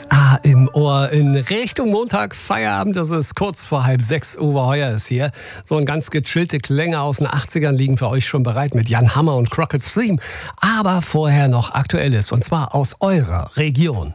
RSA im Ohr in Richtung Montag, Feierabend. Das ist kurz vor 5:30. Uwe Heuer ist hier. So ein ganz gechillte Klänge aus den 80ern liegen für euch schon bereit mit Jan Hammer und Crockett's Theme. Aber vorher noch Aktuelles, und zwar aus eurer Region.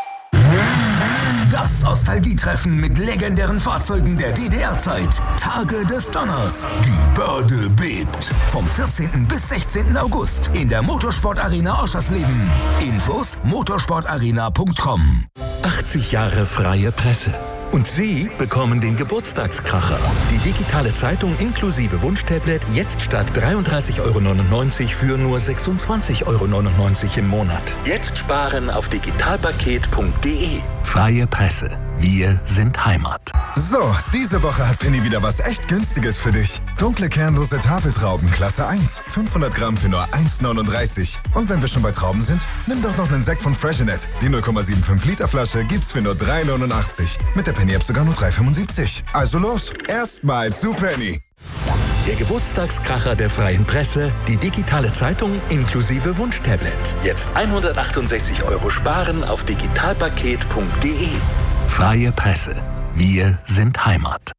Das Nostalgietreffen mit legendären Fahrzeugen der DDR-Zeit. Tage des Donners. Die Börde bebt. Vom 14. bis 16. August in der Motorsportarena Oschersleben. Infos motorsportarena.com. 80 Jahre freie Presse. Und Sie bekommen den Geburtstagskracher. Die digitale Zeitung inklusive Wunschtablet jetzt statt 33,99 € für nur 26,99 € im Monat. Jetzt sparen auf digitalpaket.de. Freie Presse. Wir sind Heimat. So, diese Woche hat Penny wieder was echt Günstiges für dich. Dunkle kernlose Tafeltrauben Klasse 1. 500 Gramm für nur 1,39 €. Und wenn wir schon bei Trauben sind, nimm doch noch einen Sekt von Freshenet. Die 0,75 Liter Flasche gibt's für nur 3,89 €. Mit der Penny-App sogar nur 3,75 €. Also los, erstmal zu Penny. Der Geburtstagskracher der freien Presse, die digitale Zeitung inklusive Wunschtablet. Jetzt 168 € sparen auf digitalpaket.de. Freie Presse. Wir sind Heimat.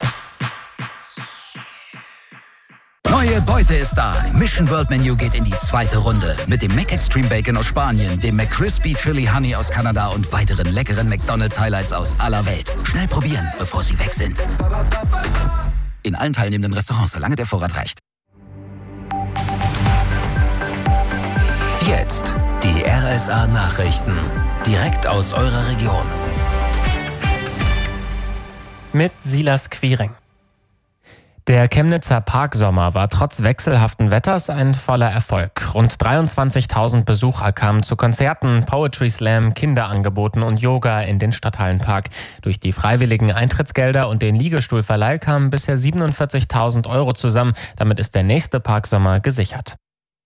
Neue Beute ist da. Mission World Menu geht in die zweite Runde. Mit dem McExtreme Bacon aus Spanien, dem McCrispy Chili Honey aus Kanada und weiteren leckeren McDonald's Highlights aus aller Welt. Schnell probieren, bevor sie weg sind. In allen teilnehmenden Restaurants, solange der Vorrat reicht. Jetzt die RSA-Nachrichten. Direkt aus eurer Region. Mit Silas Quiring. Der Chemnitzer Parksommer war trotz wechselhaften Wetters ein voller Erfolg. Rund 23.000 Besucher kamen zu Konzerten, Poetry Slam, Kinderangeboten und Yoga in den Stadthallenpark. Durch die freiwilligen Eintrittsgelder und den Liegestuhlverleih kamen bisher 47.000 € zusammen. Damit ist der nächste Parksommer gesichert.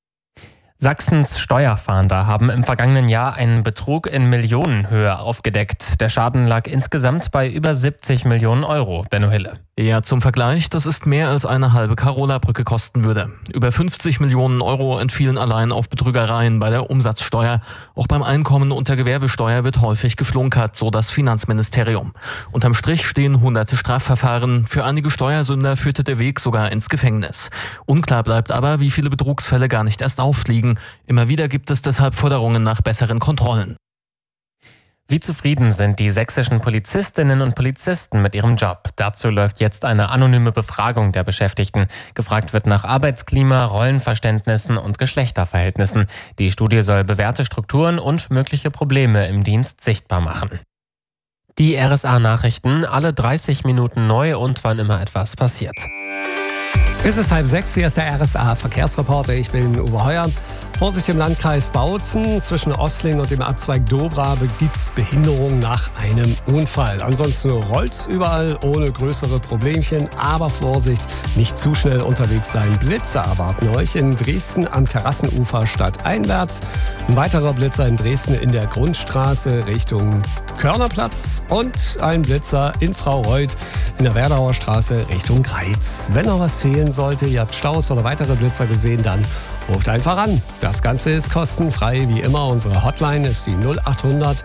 Sachsens Steuerfahnder haben im vergangenen Jahr einen Betrug in Millionenhöhe aufgedeckt. Der Schaden lag insgesamt bei über 70 Millionen €. Benno Hille. Ja, zum Vergleich, das ist mehr als eine halbe Carola-Brücke kosten würde. Über 50 Millionen € entfielen allein auf Betrügereien bei der Umsatzsteuer. Auch beim Einkommen- und der Gewerbesteuer wird häufig geflunkert, so das Finanzministerium. Unterm Strich stehen hunderte Strafverfahren. Für einige Steuersünder führte der Weg sogar ins Gefängnis. Unklar bleibt aber, wie viele Betrugsfälle gar nicht erst auffliegen. Immer wieder gibt es deshalb Forderungen nach besseren Kontrollen. Wie zufrieden sind die sächsischen Polizistinnen und Polizisten mit ihrem Job? Dazu läuft jetzt eine anonyme Befragung der Beschäftigten. Gefragt wird nach Arbeitsklima, Rollenverständnissen und Geschlechterverhältnissen. Die Studie soll bewährte Strukturen und mögliche Probleme im Dienst sichtbar machen. Die RSA-Nachrichten, alle 30 Minuten neu und wann immer etwas passiert. Es ist 5:30, hier ist der RSA-Verkehrsreporter. Ich bin Uwe Heuer. Vorsicht im Landkreis Bautzen. Zwischen Ossling und dem Abzweig Dobra gibt es Behinderung nach einem Unfall. Ansonsten rollt's überall ohne größere Problemchen. Aber Vorsicht, nicht zu schnell unterwegs sein. Blitzer erwarten euch in Dresden am Terrassenufer stadteinwärts. Ein weiterer Blitzer in Dresden in der Grundstraße Richtung Körnerplatz. Und ein Blitzer in Fraureuth in der Werdauer Straße Richtung Greiz. Wenn noch was fehlen sollte, ihr habt Staus oder weitere Blitzer gesehen, dann ruft einfach an. Das Ganze ist kostenfrei, wie immer. Unsere Hotline ist die 0800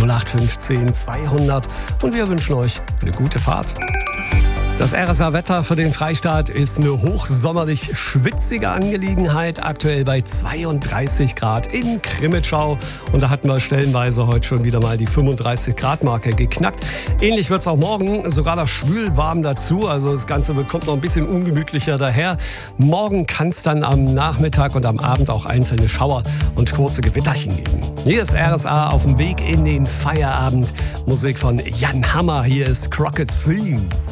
0815 200 und wir wünschen euch eine gute Fahrt. Das RSA-Wetter für den Freistaat ist eine hochsommerlich schwitzige Angelegenheit. Aktuell bei 32 Grad in Krimitschau. Und da hatten wir stellenweise heute schon wieder mal die 35-Grad-Marke geknackt. Ähnlich wird es auch morgen, sogar das schwül-warm dazu. Also das Ganze kommt noch ein bisschen ungemütlicher daher. Morgen kann es dann am Nachmittag und am Abend auch einzelne Schauer und kurze Gewitterchen geben. Hier ist RSA auf dem Weg in den Feierabend. Musik von Jan Hammer. Hier ist Crockett's Theme.